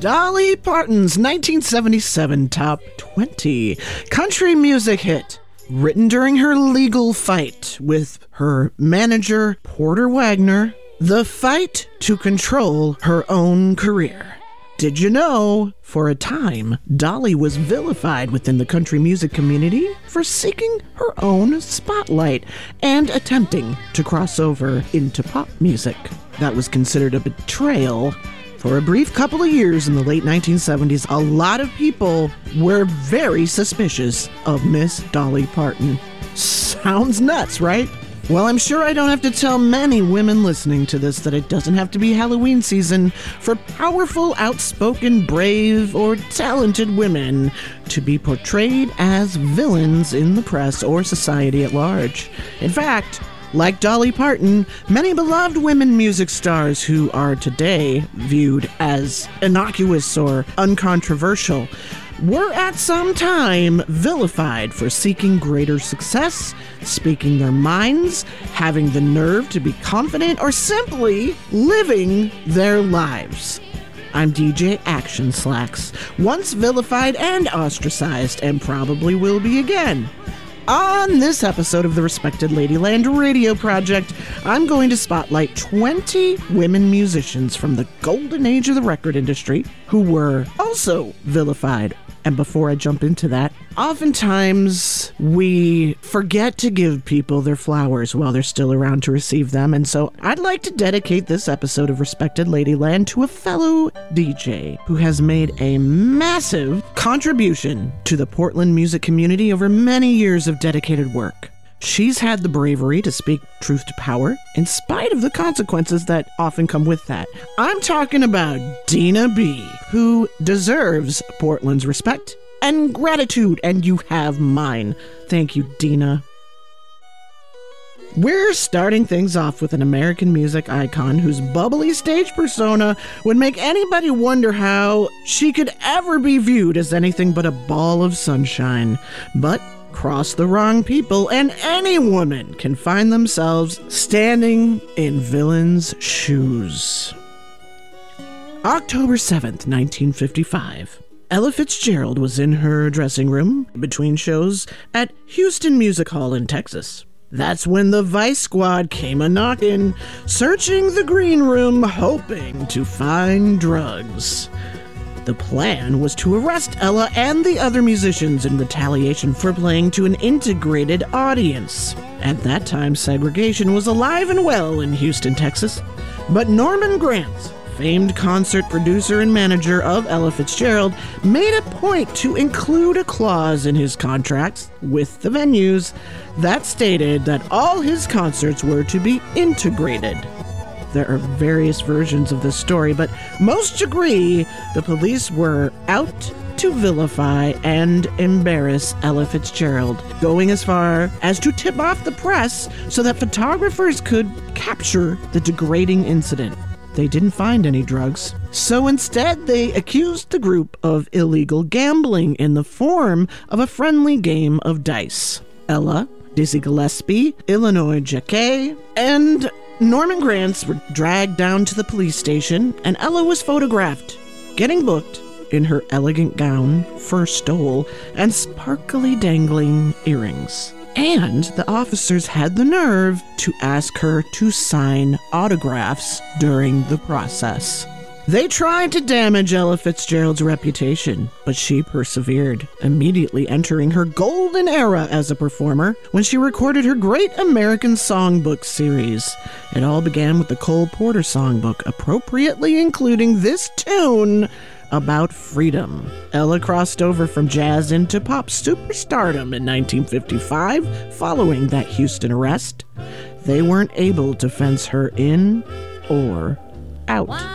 Dolly Parton's 1977 Top 20 country music hit, written during her legal fight with her manager, Porter Wagoner, the fight to control her own career. Did you know, for a time, Dolly was vilified within the country music community for seeking her own spotlight and attempting to cross over into pop music. That was considered a betrayal. For a brief couple of years in the late 1970s, a lot of people were very suspicious of Miss Dolly Parton. Sounds nuts, right? Well, I'm sure I don't have to tell many women listening to this that it doesn't have to be Halloween season for powerful, outspoken, brave, or talented women to be portrayed as villains in the press or society at large. In fact, like Dolly Parton, many beloved women music stars who are today viewed as innocuous or uncontroversial were at some time vilified for seeking greater success, speaking their minds, having the nerve to be confident, or simply living their lives. I'm DJ Action Slacks, once vilified and ostracized, and probably will be again. On this episode of the Respected Ladyland Radio Project, I'm going to spotlight 20 women musicians from the golden age of the record industry who were also vilified. And before I jump into that, oftentimes we forget to give people their flowers while they're still around to receive them. And so I'd like to dedicate this episode of Respected Ladyland to a fellow DJ who has made a massive contribution to the Portland music community over many years of dedicated work. She's had the bravery to speak truth to power in spite of the consequences that often come with that. I'm talking about Dina B, who deserves Portland's respect and gratitude, and you have mine. Thank you, Dina. We're starting things off with an American music icon whose bubbly stage persona would make anybody wonder how she could ever be viewed as anything but a ball of sunshine. But cross the wrong people and any woman can find themselves standing in villains' shoes. October 7th, 1955. Ella Fitzgerald was in her dressing room between shows at Houston Music Hall in Texas. That's when the Vice Squad came a-knockin', searching the green room, hoping to find drugs. The plan was to arrest Ella and the other musicians in retaliation for playing to an integrated audience. At that time, segregation was alive and well in Houston, Texas. But Norman Granz, famed concert producer and manager of Ella Fitzgerald, made a point to include a clause in his contracts with the venues that stated that all his concerts were to be integrated. There are various versions of this story, but most agree the police were out to vilify and embarrass Ella Fitzgerald, going as far as to tip off the press so that photographers could capture the degrading incident. They didn't find any drugs, so instead they accused the group of illegal gambling in the form of a friendly game of dice. Ella, Dizzy Gillespie, Illinois Jacquet, and Norman Granz were dragged down to the police station, and Ella was photographed, getting booked in her elegant gown, fur stole, and sparkly dangling earrings. And the officers had the nerve to ask her to sign autographs during the process. They tried to damage Ella Fitzgerald's reputation, but she persevered, immediately entering her golden era as a performer when she recorded her Great American Songbook series. It all began with the Cole Porter Songbook, appropriately including this tune about freedom. Ella crossed over from jazz into pop superstardom in 1955 following that Houston arrest. They weren't able to fence her in or out.